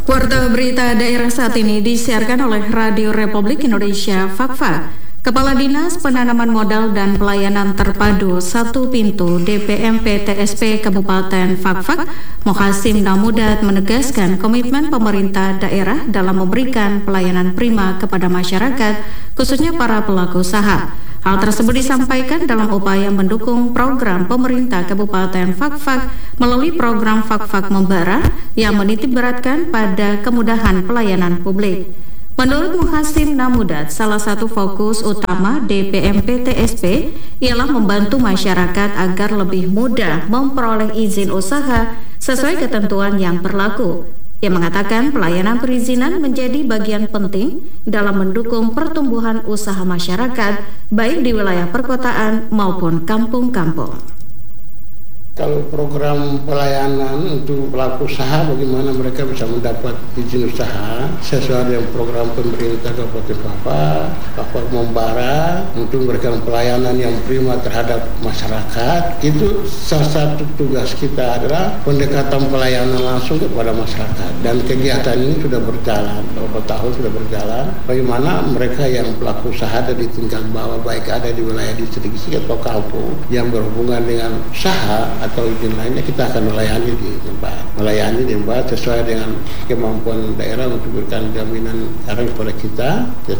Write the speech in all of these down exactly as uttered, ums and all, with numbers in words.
Warta berita daerah saat ini disiarkan oleh Radio Republik Indonesia Fakfa. Kepala Dinas Penanaman Modal dan Pelayanan Terpadu Satu Pintu D P M P T S P Kabupaten Fakfak, Mohasim Namudat menegaskan komitmen pemerintah daerah dalam memberikan pelayanan prima kepada masyarakat, khususnya para pelaku usaha. Hal tersebut disampaikan dalam upaya mendukung program pemerintah Kabupaten Fakfak melalui program Fakfak Membara yang menitikberatkan pada kemudahan pelayanan publik. Menurut Mohasim Namudat, salah satu fokus utama D P M P T S P ialah membantu masyarakat agar lebih mudah memperoleh izin usaha sesuai ketentuan yang berlaku. Ia mengatakan pelayanan perizinan menjadi bagian penting dalam mendukung pertumbuhan usaha masyarakat, baik di wilayah perkotaan maupun kampung-kampung. Kalau program pelayanan untuk pelaku usaha, bagaimana mereka bisa mendapat izin usaha sesuai dengan program pemerintah Kabupaten Fakfak, Fakfak Membara untuk memberikan pelayanan yang prima terhadap masyarakat. Itu salah satu tugas kita adalah pendekatan pelayanan langsung kepada masyarakat, dan kegiatan ini sudah berjalan beberapa tahun sudah berjalan. Bagaimana mereka yang pelaku usaha ada di tingkat bawah, baik ada di wilayah distrik-distrik atau kampung yang berhubungan dengan usaha atau izin lainnya, kita akan melayani di tempat, melayani di tempat sesuai dengan kemampuan daerah untuk memberikan jaminan arah kepada kita.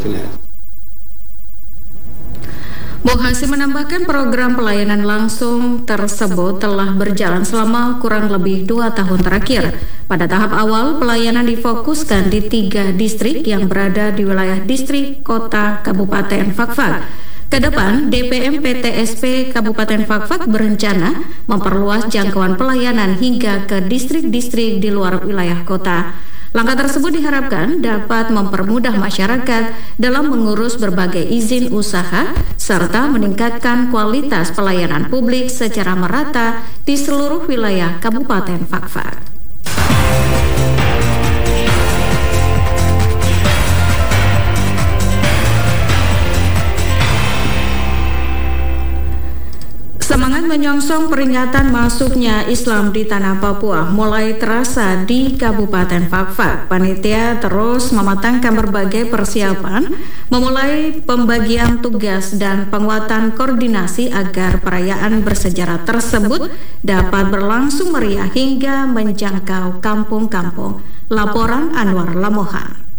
Mohasim menambahkan program pelayanan langsung tersebut telah berjalan selama kurang lebih dua tahun terakhir. Pada tahap awal, pelayanan difokuskan di tiga distrik yang berada di wilayah distrik kota Kabupaten Fakfak. Kedepan, D P M P T S P Kabupaten Fakfak berencana memperluas jangkauan pelayanan hingga ke distrik-distrik di luar wilayah kota. Langkah tersebut diharapkan dapat mempermudah masyarakat dalam mengurus berbagai izin usaha serta meningkatkan kualitas pelayanan publik secara merata di seluruh wilayah Kabupaten Fakfak. Semangat menyongsong peringatan masuknya Islam di tanah Papua mulai terasa di Kabupaten Fakfak. Panitia terus mematangkan berbagai persiapan, memulai pembagian tugas dan penguatan koordinasi agar perayaan bersejarah tersebut dapat berlangsung meriah hingga menjangkau kampung-kampung. Laporan Anwar Lamohan.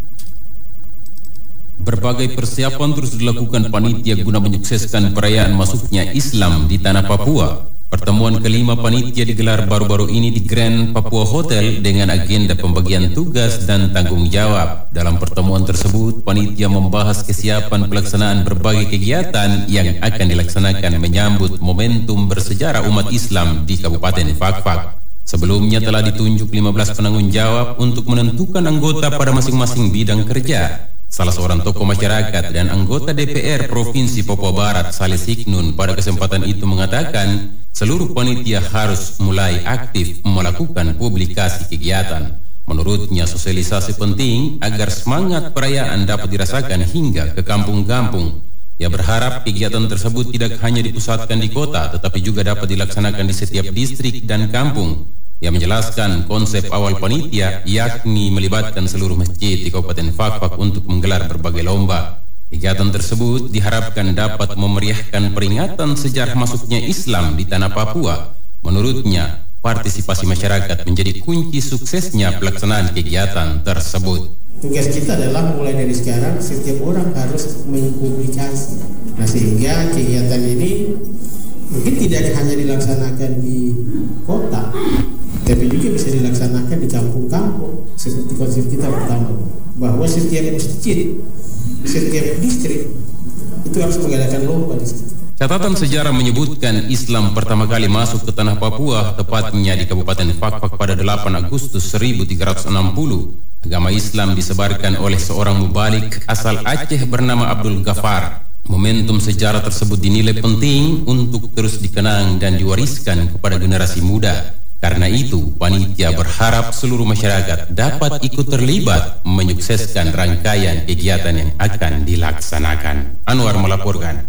Berbagai persiapan terus dilakukan panitia guna menyukseskan perayaan masuknya Islam di tanah Papua. Pertemuan kelima panitia digelar baru-baru ini di Grand Papua Hotel dengan agenda pembagian tugas dan tanggung jawab. Dalam pertemuan tersebut, panitia membahas kesiapan pelaksanaan berbagai kegiatan yang akan dilaksanakan menyambut momentum bersejarah umat Islam di Kabupaten Fakfak. Sebelumnya telah ditunjuk lima belas penanggung jawab untuk menentukan anggota pada masing-masing bidang kerja. Salah seorang tokoh masyarakat dan anggota D P R Provinsi Papua Barat, Saleh Siknun, pada kesempatan itu mengatakan seluruh panitia harus mulai aktif melakukan publikasi kegiatan. Menurutnya sosialisasi penting agar semangat perayaan dapat dirasakan hingga ke kampung-kampung. Ia berharap kegiatan tersebut tidak hanya dipusatkan di kota, tetapi juga dapat dilaksanakan di setiap distrik dan kampung. Ia menjelaskan konsep awal panitia yakni melibatkan seluruh masjid di Kabupaten Fakfak untuk menggelar berbagai lomba. Kegiatan tersebut diharapkan dapat memeriahkan peringatan sejarah masuknya Islam di tanah Papua. Menurutnya, partisipasi masyarakat menjadi kunci suksesnya pelaksanaan kegiatan tersebut. Tugas kita adalah mulai dari sekarang setiap orang harus mempublikasi. Nah, sehingga kegiatan ini mungkin tidak hanya dilaksanakan di kota, tapi juga bisa dilaksanakan di kampung-kampung seperti konsep kita pertama, bahwa setiap masjid, setiap distrik itu harus mengadakan lomba di situ. Catatan sejarah menyebutkan Islam pertama kali masuk ke tanah Papua tepatnya di Kabupaten Fakfak pada delapan Agustus seribu tiga ratus enam puluh. Agama Islam disebarkan oleh seorang mubalik asal Aceh bernama Abdul Ghaffar. Momentum sejarah tersebut dinilai penting untuk terus dikenang dan diwariskan kepada generasi muda. Karena itu, panitia berharap seluruh masyarakat dapat ikut terlibat menyukseskan rangkaian kegiatan yang akan dilaksanakan. Anwar melaporkan.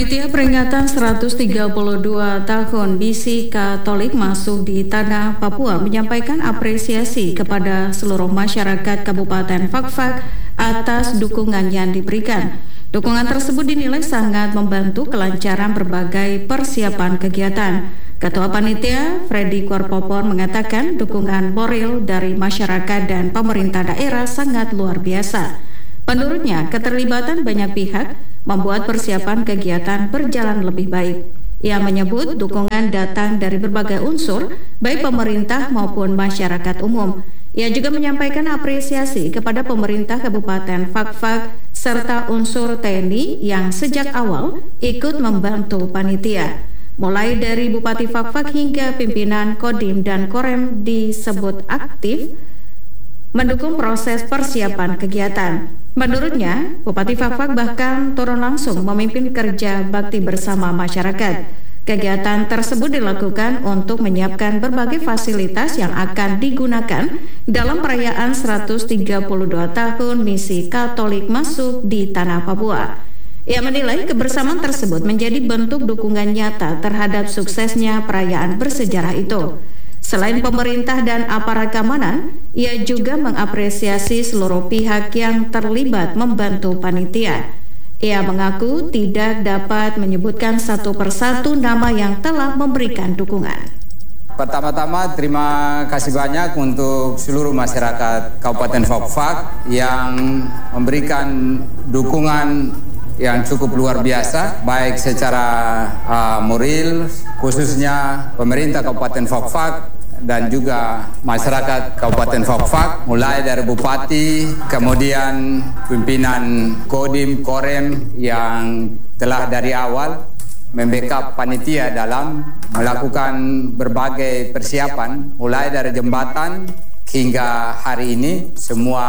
Panitia peringatan seratus tiga puluh dua tahun Misi Katolik masuk di Tanah Papua menyampaikan apresiasi kepada seluruh masyarakat Kabupaten Fakfak atas dukungan yang diberikan. Dukungan tersebut dinilai sangat membantu kelancaran berbagai persiapan kegiatan. Ketua Panitia, Freddy Korpopor, mengatakan dukungan moral dari masyarakat dan pemerintah daerah sangat luar biasa. Menurutnya, keterlibatan banyak pihak membuat persiapan kegiatan berjalan lebih baik. Ia menyebut dukungan datang dari berbagai unsur, baik pemerintah maupun masyarakat umum. Ia juga menyampaikan apresiasi kepada pemerintah Kabupaten Fakfak serta unsur T N I yang sejak awal ikut membantu panitia. Mulai dari Bupati Fakfak hingga pimpinan Kodim dan Korem disebut aktif mendukung proses persiapan kegiatan. Menurutnya, Bupati Fakfak bahkan turun langsung memimpin kerja bakti bersama masyarakat. Kegiatan tersebut dilakukan untuk menyiapkan berbagai fasilitas yang akan digunakan dalam perayaan seratus tiga puluh dua tahun Misi Katolik masuk di Tanah Papua. Ia menilai kebersamaan tersebut menjadi bentuk dukungan nyata terhadap suksesnya perayaan bersejarah itu. Selain pemerintah dan aparat keamanan, ia juga mengapresiasi seluruh pihak yang terlibat membantu panitia. Ia mengaku tidak dapat menyebutkan satu persatu nama yang telah memberikan dukungan. Pertama-tama terima kasih banyak untuk seluruh masyarakat Kabupaten Fakfak yang memberikan dukungan yang cukup luar biasa, baik secara uh, moral, khususnya pemerintah Kabupaten Fakfak dan juga masyarakat Kabupaten Fakfak, mulai dari Bupati, kemudian pimpinan Kodim, Korem yang telah dari awal membackup panitia dalam melakukan berbagai persiapan, mulai dari jembatan hingga hari ini semua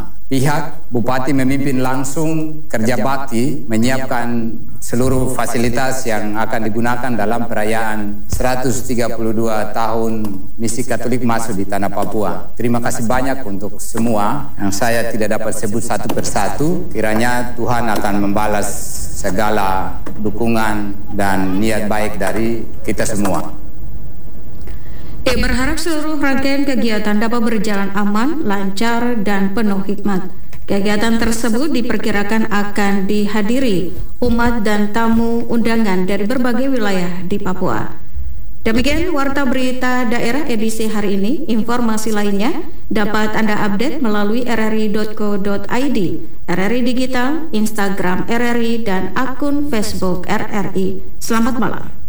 pihak. Bupati memimpin langsung kerja bakti menyiapkan seluruh fasilitas yang akan digunakan dalam perayaan seratus tiga puluh dua tahun Misi Katolik masuk di Tanah Papua. Terima kasih banyak untuk semua yang saya tidak dapat sebut satu persatu. Kiranya Tuhan akan membalas segala dukungan dan niat baik dari kita semua. Ia berharap seluruh rangkaian kegiatan dapat berjalan aman, lancar, dan penuh hikmat. Kegiatan tersebut diperkirakan akan dihadiri umat dan tamu undangan dari berbagai wilayah di Papua. Demikian Warta Berita Daerah edisi hari ini. Informasi lainnya dapat Anda update melalui r r i dot co dot i d, R R I Digital, Instagram R R I, dan akun Facebook R R I. Selamat malam.